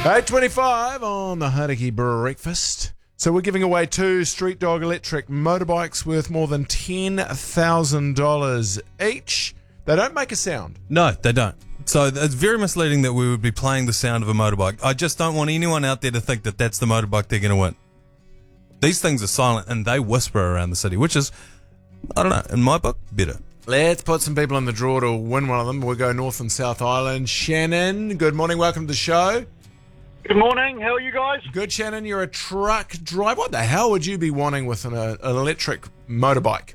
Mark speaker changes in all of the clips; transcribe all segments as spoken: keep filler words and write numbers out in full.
Speaker 1: eight twenty-five on the Hauraki Breakfast. So we're giving away two Street Dog electric motorbikes worth more than ten thousand dollars each. They don't make a sound.
Speaker 2: No, they don't. So it's very misleading that we would be playing the sound of a motorbike. I just don't want anyone out there to think that that's the motorbike they're going to win. These things are silent and they whisper around the city, which is, I don't know, in my book, better.
Speaker 1: Let's put some people in the draw to win one of them. We'll go North and South Island. Shannon, good morning. Welcome to the show.
Speaker 3: Good morning. How are you guys?
Speaker 1: Good, Shannon. You're a truck driver. What the hell would you be wanting with an, uh, an electric motorbike?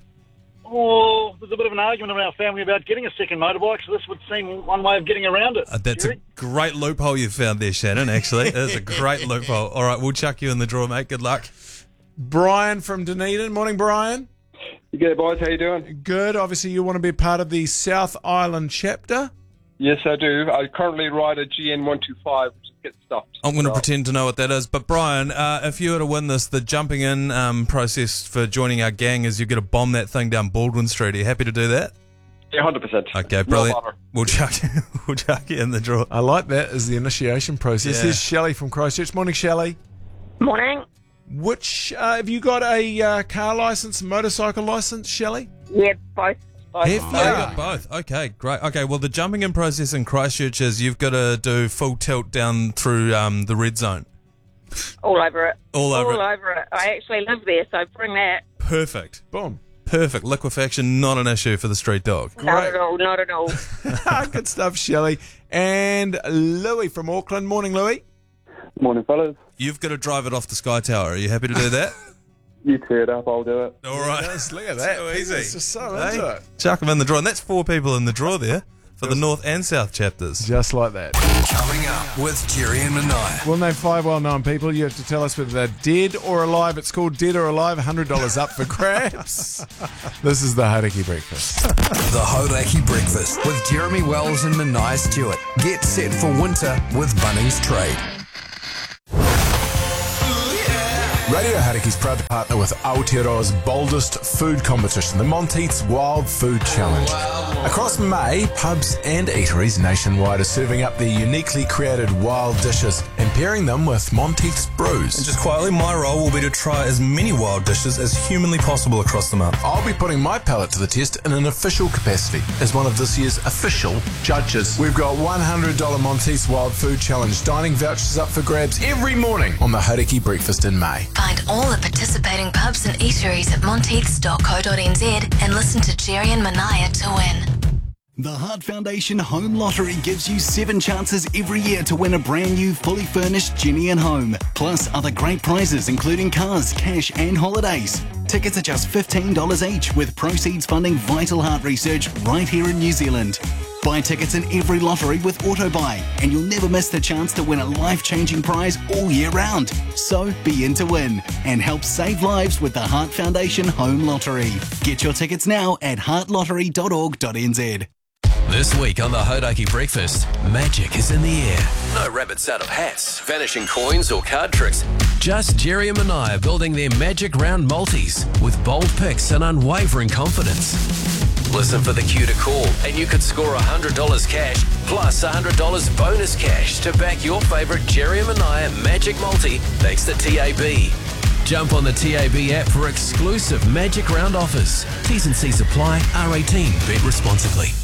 Speaker 3: Oh, there's a bit of an argument in our family about getting a second motorbike, so this would seem one way of getting around it.
Speaker 2: Uh, that's
Speaker 3: Jerry?
Speaker 2: a great loophole you found there, Shannon, actually. That's a great loophole. All right, we'll chuck you in the draw, mate. Good luck.
Speaker 1: Brian from Dunedin. Morning, Brian.
Speaker 4: You good, boys? How you doing?
Speaker 1: Good. Obviously, you want to be part of the South Island chapter.
Speaker 4: Yes, I do. I currently ride a G N one twenty-five, which is get stuffed.
Speaker 2: I'm going to
Speaker 4: So-
Speaker 2: pretend to know what that is. But, Brian, uh, if you were to win this, the jumping in um, process for joining our gang is you're going to bomb that thing down Baldwin Street. Are you happy to do that?
Speaker 4: Yeah, one hundred percent.
Speaker 2: Okay, brilliant.
Speaker 4: No bother.
Speaker 2: We'll chuck, we'll chuck you in the draw.
Speaker 1: I like that as the initiation process.
Speaker 2: Yeah.
Speaker 1: Here's Shelley from Christchurch. Morning, Shelley.
Speaker 5: Morning.
Speaker 1: Which, uh, have you got a uh, car licence, motorcycle licence, Shelley?
Speaker 5: Yeah, both.
Speaker 1: Have
Speaker 2: Oh,
Speaker 1: you?
Speaker 2: you got both. Okay, great. Okay, well, the jumping in process in Christchurch is you've got to do full tilt down through um, the red zone.
Speaker 5: All over it.
Speaker 2: All over
Speaker 5: All
Speaker 2: it.
Speaker 5: over it. I actually live there, so bring that.
Speaker 2: Perfect.
Speaker 1: Boom.
Speaker 2: Perfect. Liquefaction, not an issue for the street dog.
Speaker 5: Not at all, not at all.
Speaker 1: Good stuff, Shelley. And Louis from Auckland. Morning, Louis.
Speaker 4: Morning, fellas.
Speaker 2: You've got to drive it off the Sky Tower. Are you happy to do that?
Speaker 4: You tear it up, I'll do it.
Speaker 2: All right.
Speaker 1: Yes, look at that.
Speaker 2: So easy.
Speaker 1: It's just so
Speaker 2: Hey?
Speaker 1: into it.
Speaker 2: Chuck them in the draw. And that's four people in the draw there for the North and South chapters.
Speaker 1: Just like that.
Speaker 6: Coming up with Jerry and Manaya.
Speaker 1: We'll name five well-known people. You have to tell us whether they're dead or alive. It's called Dead or Alive. one hundred dollars up for grabs. This is the Hauraki Breakfast.
Speaker 6: The Hauraki Breakfast with Jeremy Wells and Manaya Stewart. Get set for winter with Bunnings Trade.
Speaker 1: Radio Hauraki's proud to partner with Aotearoa's boldest food competition, the Monteith's Wild Food Challenge. Across May, pubs and eateries nationwide are serving up their uniquely created wild dishes and pairing them with Monteith's brews.
Speaker 2: And just quietly, my role will be to try as many wild dishes as humanly possible across the month.
Speaker 1: I'll be putting my palate to the test in an official capacity as one of this year's official judges. We've got one hundred dollars Monteith's Wild Food Challenge dining vouchers up for grabs every morning on the Hauraki Breakfast in May.
Speaker 7: Find all the participating pubs and eateries at monteiths dot co dot n z and listen to Jerry and Manaya to win.
Speaker 8: The Heart Foundation Home Lottery gives you seven chances every year to win a brand new, fully furnished Ginny and Home, plus other great prizes including cars, cash and holidays. Tickets are just fifteen dollars each, with proceeds funding vital heart research right here in New Zealand. Buy tickets in every lottery with AutoBuy, and you'll never miss the chance to win a life-changing prize all year round. So be in to win and help save lives with the Heart Foundation Home Lottery. Get your tickets now at heart lottery dot org dot n z.
Speaker 9: This week on the Hauraki Breakfast, magic is in the air. No rabbits out of hats, vanishing coins or card tricks. Just Jerry and Manaya building their magic round multis with bold picks and unwavering confidence. Listen for the cue to call and you could score one hundred dollars cash plus one hundred dollars bonus cash to back your favourite Jerry and Manaya magic multi thanks to T A B. Jump on the T A B app for exclusive magic round offers. T's and C's apply. R eighteen. Bet responsibly.